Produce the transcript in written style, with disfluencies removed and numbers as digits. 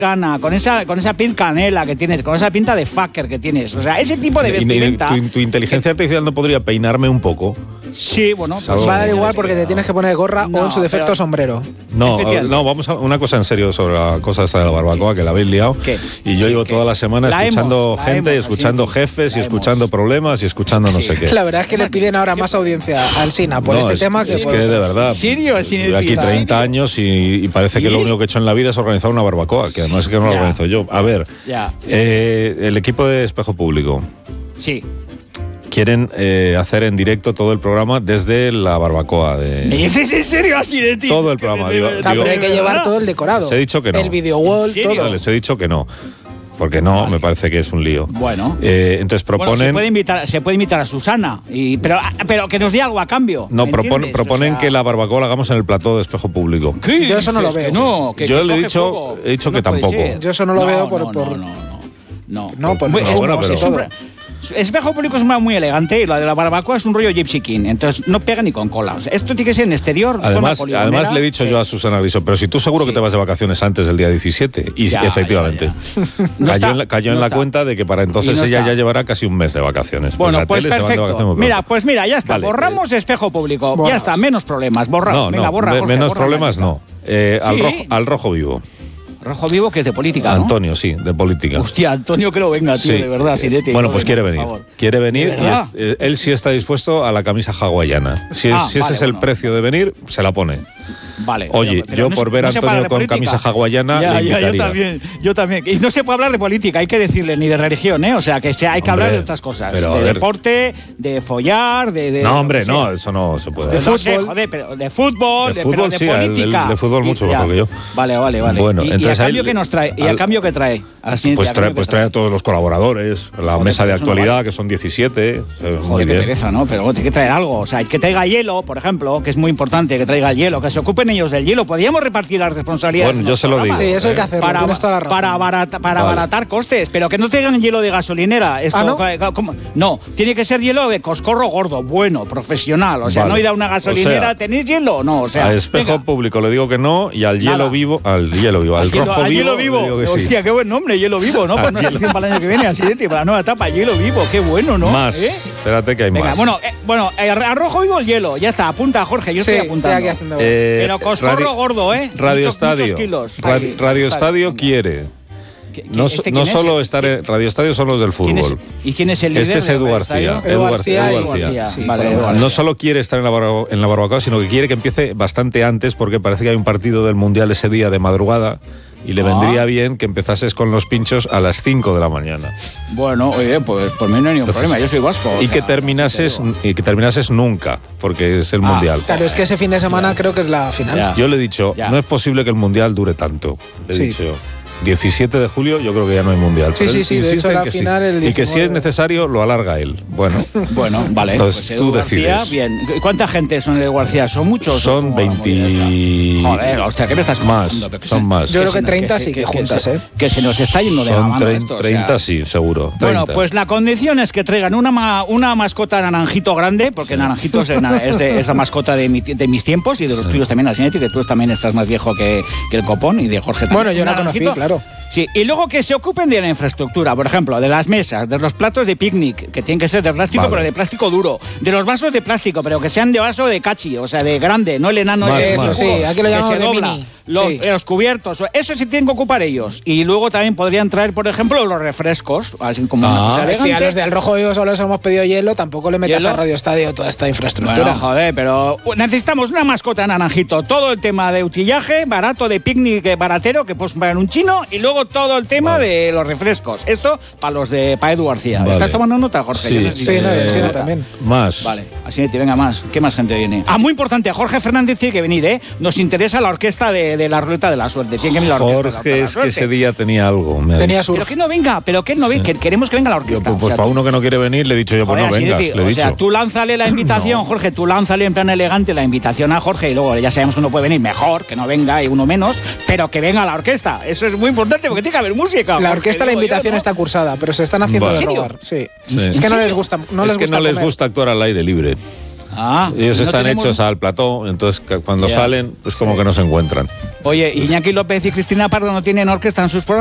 gana, con esa piel canela que tienes, con esa pinta de fucker que tienes. O sea, ese tipo de vestimenta. ¿Tu inteligencia artificial no podría peinarme un poco? Sí, bueno, pues va a dar igual porque te tienes que poner gorra o en su defecto sombrero. No, vamos a una cosa en serio sobre la cosa esta de la barbacoa, que la habéis liado. ¿Qué? Y yo llevo toda la semana escuchando gente, escuchando jefes y escuchando problemas y escuchando no sé qué. La verdad es que le piden ahora más audiencia al SINA por este tema que es por que de verdad. ¿En serio? Yo aquí 30 años y parece que lo único que he hecho en la vida es organizar una barbacoa, que además es que no lo organizo yo. A ver, el equipo de Espejo Público. Sí. Quieren hacer en directo todo el programa desde la barbacoa. ¿Me dices en serio así de ti? Todo el programa. Pero hay que llevar todo el decorado. Les he dicho que no. El video wall, todo. Les he dicho que no. Porque no, me parece que es un lío. Bueno. Entonces proponen... Bueno, se puede invitar a Susana, pero que nos dé algo a cambio. No, proponen que la barbacoa la hagamos en el plató de Espejo Público. ¿Qué? Yo eso no lo veo. Yo le he dicho que tampoco. Yo eso no lo veo por... No, Espejo Público es muy elegante y la de la barbacoa es un rollo Gypsy King, entonces no pega ni con cola. O sea, esto tiene que ser en exterior. Además le he dicho yo a Susana Griso, pero si tú seguro que te vas de vacaciones antes del día 17. Y efectivamente, cayó en la cuenta de que para entonces ella ya llevará casi un mes de vacaciones. Bueno, pues perfecto. Mira, ya está. Vale. Borramos Espejo Público. Ya está, menos problemas. Borra. Menos problemas no. Al rojo vivo. Rojo Vivo, que es de política, ¿no? Antonio, sí, de política. Hostia, Antonio, que no venga, tío, de verdad. Bueno, pues quiere venir. Quiere venir y él sí está dispuesto a la camisa hawaiana. Si ese es el precio de venir, se la pone. Vale. Oye, yo por ver a Antonio con camisa hawaiana le invitaría. Yo también. Y no se puede hablar de política, hay que decirle, ni de religión, ¿eh? O sea, que hay que hablar de otras cosas. De deporte, de follar, No, hombre, no, eso no se puede. De fútbol. Joder, pero de fútbol, de política. De fútbol mucho mejor que yo. Vale. Bueno, ¿Y a cambio qué nos trae? ¿Y a cambio qué trae? Pues trae a todos los colaboradores, la mesa de actualidad, que son 17. Joder, qué pereza, ¿no? Pero tiene que traer algo. O sea, que traiga hielo, por ejemplo, que es muy importante, que traiga hielo, que se ocupen ellos del hielo. Podríamos repartir las responsabilidades. Bueno, yo se lo digo. Sí, eso hay que hacerlo. Para abaratar costes, pero que no traigan hielo de gasolinera. No, tiene que ser hielo de coscorro gordo, bueno, profesional. O sea, no ir a una gasolinera, ¿tenéis hielo? No, o sea. Al Espejo Público le digo que no, y al hielo vivo, al rojo vivo. Hostia, qué buen nombre, hielo vivo, ¿no? Pues una sección para el año que viene, así para la nueva etapa, hielo vivo, qué bueno, ¿no? Más. Espérate que hay más. A rojo vivo el hielo, ya está, apunta Jorge, yo estoy apuntando. Pero coscorro gordo, Radio Estadio. Radio Estadio quiere. No solo estar en Radio Estadio son los del fútbol. ¿Y quién es el líder? Este es Edu García. Edu García. Sí, vale. No solo quiere estar en la barbacoa, sino que quiere que empiece bastante antes, porque parece que hay un partido del Mundial ese día de madrugada. Y le vendría bien que empezases con los pinchos a las 5 de la mañana. Bueno, oye, pues por mí no hay ningún problema, yo soy vasco. Y que terminases nunca, porque es el Mundial. Claro, es que ese fin de semana creo que es la final. Yo le he dicho, no es posible que el Mundial dure tanto. Le he dicho, 17 de julio yo creo que ya no hay Mundial. Sí, de hecho la final el 19. Y que si es necesario lo alarga él. Bueno, vale. Entonces pues tú decides. García, bien. ¿Cuánta gente son de García? ¿Son muchos? Son 20... Joder, hostia, ¿qué me estás contando? Son más. Yo creo que 30 sí que juntas, Que se nos está yendo de la mano. Son 30 sí, seguro. 30. Bueno, pues la condición es que traigan una mascota naranjito grande, porque Naranjito es la mascota de mis tiempos y de los tuyos también, Asinetti, que tú también estás más viejo que el Copón y de Jorge también. Bueno, yo la conocí, claro. Sí, y luego que se ocupen de la infraestructura, por ejemplo, de las mesas, de los platos de picnic, que tienen que ser de plástico, pero de plástico duro, de los vasos de plástico, pero que sean de vaso de cachi, o sea, de grande, no el enano ese. Eso sí, aquí lo llamamos de mini. Los cubiertos, eso sí tienen que ocupar ellos. Y luego también podrían traer, por ejemplo, los refrescos, así como una cosa elegante. Si a los del Rojo Vivo solo les hemos pedido hielo, tampoco le metas a Radio Estadio toda esta infraestructura. Bueno, joder, pero necesitamos una mascota naranjito, todo el tema de utillaje, barato, de picnic baratero, que puedes comprar en un chino, y luego todo el tema de los refrescos. Esto para Edu García. ¿Estás tomando nota, Jorge? Sí, también. Más. Vale, así venga más. ¿Qué más gente viene? Muy importante, Jorge Fernández tiene que venir, ¿eh? Nos interesa la orquesta de la ruleta de la suerte. Tiene que venir la orquesta. Jorge es que ese día tenía algo. Pero que no venga, queremos que venga la orquesta. Pues para uno que no quiere venir le he dicho yo, pues no vengas, le he dicho. O sea, tú lánzale la invitación, Jorge, tú lánzale en plan elegante la invitación a Jorge y luego ya sabemos que uno puede venir mejor, que no venga y uno menos, pero que venga la orquesta. Eso es muy importante porque tiene que haber música. La orquesta, la invitación está cursada, pero se están haciendo de rogar. Sí. Es que no les gusta. Es que no les gusta actuar al aire libre. Ellos están hechos al plató, entonces cuando salen, pues como que no se encuentran. Oye, Iñaki López y Cristina Pardo no tienen orquesta en sus programas.